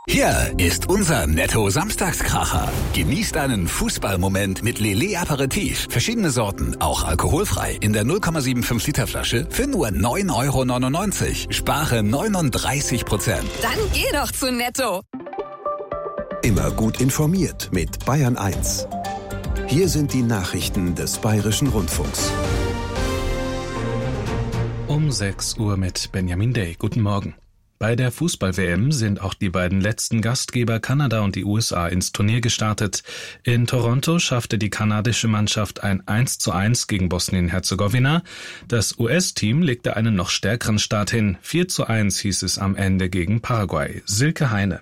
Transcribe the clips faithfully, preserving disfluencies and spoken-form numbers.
Hier ist unser Netto-Samstagskracher. Genießt einen Fußballmoment mit Lillet Aperitif. Verschiedene Sorten, auch alkoholfrei. In der null Komma fünfundsiebzig Liter Flasche für nur neun Euro neunundneunzig. Spare neununddreißig Prozent. Dann geh doch zu Netto. Immer gut informiert mit Bayern eins. Hier sind die Nachrichten des Bayerischen Rundfunks. Um sechs Uhr mit Benjamin Day. Guten Morgen. Bei der Fußball-W M sind auch die beiden letzten Gastgeber Kanada und die U S A ins Turnier gestartet. In Toronto schaffte die kanadische Mannschaft ein eins zu eins gegen Bosnien-Herzegowina. Das U S-Team legte einen noch stärkeren Start hin. vier zu eins hieß es am Ende gegen Paraguay. Silke Heine.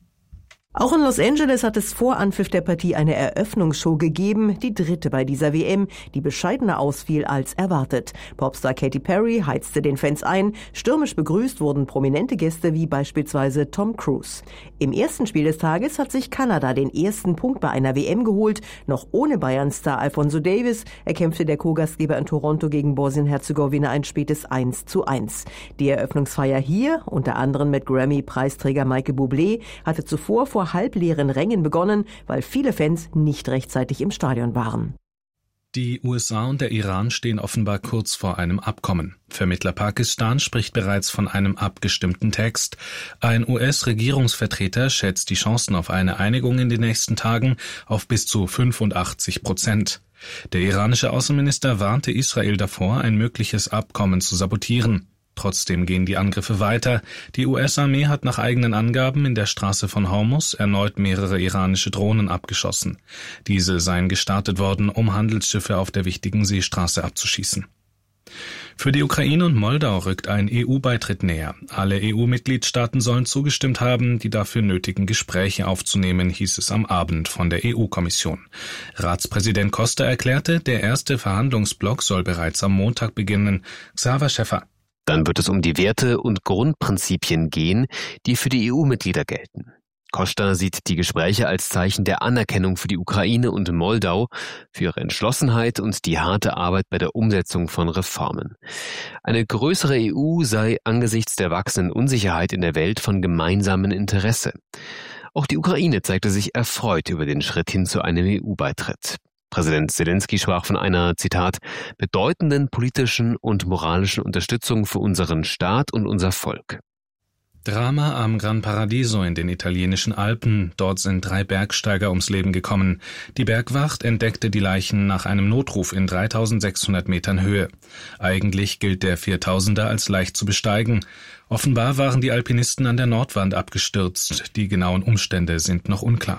Auch in Los Angeles hat es vor Anpfiff der Partie eine Eröffnungsshow gegeben, die dritte bei dieser W M, die bescheidener ausfiel als erwartet. Popstar Katy Perry heizte den Fans ein, stürmisch begrüßt wurden prominente Gäste wie beispielsweise Tom Cruise. Im ersten Spiel des Tages hat sich Kanada den ersten Punkt bei einer W M geholt, noch ohne Bayern-Star Alphonso Davies erkämpfte der Co-Gastgeber in Toronto gegen Bosnien-Herzegowina ein spätes eins zu eins. Die Eröffnungsfeier hier, unter anderem mit Grammy-Preisträger Michael Bublé, hatte zuvor vor halbleeren Rängen begonnen, weil viele Fans nicht rechtzeitig im Stadion waren. Die U S A und der Iran stehen offenbar kurz vor einem Abkommen. Vermittler Pakistan spricht bereits von einem abgestimmten Text. Ein U S-Regierungsvertreter schätzt die Chancen auf eine Einigung in den nächsten Tagen auf bis zu fünfundachtzig Prozent. Der iranische Außenminister warnte Israel davor, ein mögliches Abkommen zu sabotieren. Trotzdem gehen die Angriffe weiter. Die U S-Armee hat nach eigenen Angaben in der Straße von Hormuz erneut mehrere iranische Drohnen abgeschossen. Diese seien gestartet worden, um Handelsschiffe auf der wichtigen Seestraße abzuschießen. Für die Ukraine und Moldau rückt ein E U-Beitritt näher. Alle E U-Mitgliedstaaten sollen zugestimmt haben, die dafür nötigen Gespräche aufzunehmen, hieß es am Abend von der E U-Kommission. Ratspräsident Costa erklärte, der erste Verhandlungsblock soll bereits am Montag beginnen. Xaver Schäffer. Dann wird es um die Werte und Grundprinzipien gehen, die für die E U-Mitglieder gelten. Costa sieht die Gespräche als Zeichen der Anerkennung für die Ukraine und Moldau, für ihre Entschlossenheit und die harte Arbeit bei der Umsetzung von Reformen. Eine größere E U sei angesichts der wachsenden Unsicherheit in der Welt von gemeinsamem Interesse. Auch die Ukraine zeigte sich erfreut über den Schritt hin zu einem E U-Beitritt. Präsident Zelensky sprach von einer, Zitat, bedeutenden politischen und moralischen Unterstützung für unseren Staat und unser Volk. Drama am Gran Paradiso in den italienischen Alpen. Dort sind drei Bergsteiger ums Leben gekommen. Die Bergwacht entdeckte die Leichen nach einem Notruf in dreitausendsechshundert Metern Höhe. Eigentlich gilt der Viertausender als leicht zu besteigen. Offenbar waren die Alpinisten an der Nordwand abgestürzt. Die genauen Umstände sind noch unklar.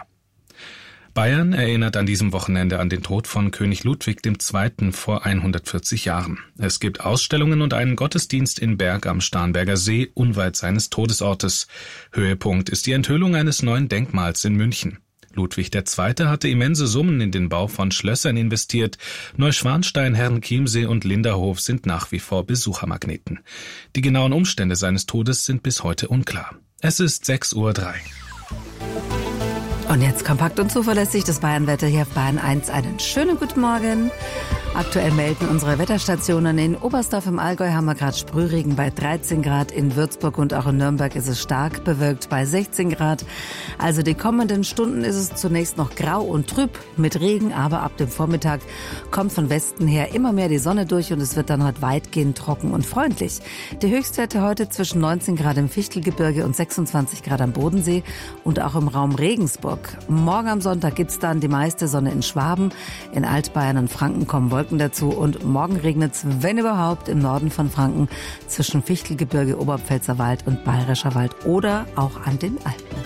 Bayern erinnert an diesem Wochenende an den Tod von König Ludwig der Zweite vor hundertvierzig Jahren. Es gibt Ausstellungen und einen Gottesdienst in Berg am Starnberger See, unweit seines Todesortes. Höhepunkt ist die Enthüllung eines neuen Denkmals in München. Ludwig der Zweite hatte immense Summen in den Bau von Schlössern investiert. Neuschwanstein, Herrenchiemsee und Linderhof sind nach wie vor Besuchermagneten. Die genauen Umstände seines Todes sind bis heute unklar. Es ist sechs Uhr drei. Und jetzt kompakt und zuverlässig das Bayernwetter hier auf Bayern eins. Einen schönen guten Morgen. Aktuell melden unsere Wetterstationen. In Oberstdorf im Allgäu haben wir gerade Sprühregen bei dreizehn Grad. In Würzburg und auch in Nürnberg ist es stark bewölkt bei sechzehn Grad. Also die kommenden Stunden ist es zunächst noch grau und trüb mit Regen, aber ab dem Vormittag kommt von Westen her immer mehr die Sonne durch und es wird dann heute weitgehend trocken und freundlich. Die Höchstwerte heute zwischen neunzehn Grad im Fichtelgebirge und sechsundzwanzig Grad am Bodensee und auch im Raum Regensburg. Morgen am Sonntag gibt's dann die meiste Sonne in Schwaben. In Altbayern und Franken kommen Wolken dazu und morgen regnet's, wenn überhaupt, im Norden von Franken zwischen Fichtelgebirge, Oberpfälzer Wald und Bayerischer Wald oder auch an den Alpen.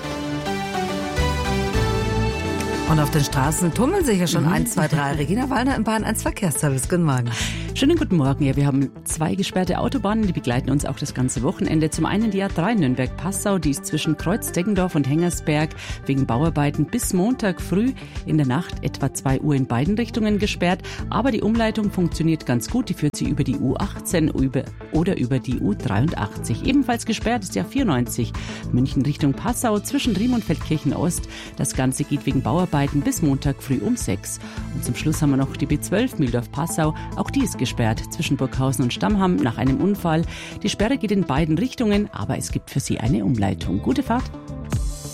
Und auf den Straßen tummeln sich ja schon mhm. eins, zwei, drei. Regina Wallner im Bayern eins Verkehrsservice. Guten Morgen. Schönen guten Morgen. Ja, wir haben zwei gesperrte Autobahnen, die begleiten uns auch das ganze Wochenende. Zum einen die A drei Nürnberg-Passau, die ist zwischen Kreuz-Deggendorf und Hengersberg wegen Bauarbeiten bis Montag früh in der Nacht etwa zwei Uhr in beiden Richtungen gesperrt. Aber die Umleitung funktioniert ganz gut. Die führt sie über die U achtzehn über, oder über die U dreiundachtzig. Ebenfalls gesperrt ist die A vierundneunzig München Richtung Passau zwischen Riem und Feldkirchen-Ost. Das Ganze geht wegen Bauarbeiten bis Montag früh um sechs. Und zum Schluss haben wir noch die B zwölf Mühldorf-Passau. Auch die ist gesperrt zwischen Burghausen und Stammham nach einem Unfall. Die Sperre geht in beiden Richtungen, aber es gibt für Sie eine Umleitung. Gute Fahrt.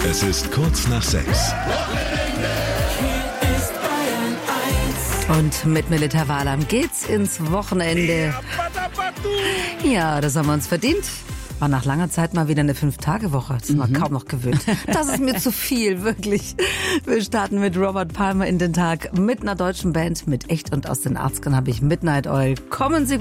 Es ist kurz nach sechs. Und mit Milita Walam geht's ins Wochenende. Ja, das haben wir uns verdient. War nach langer Zeit mal wieder eine Fünf-Tage-Woche. Das sind wir mhm. kaum noch gewöhnt. Das ist mir zu viel, wirklich. Wir starten mit Robert Palmer in den Tag, mit einer deutschen Band, mit Echt und aus den achtzigern habe ich Midnight Oil. Kommen Sie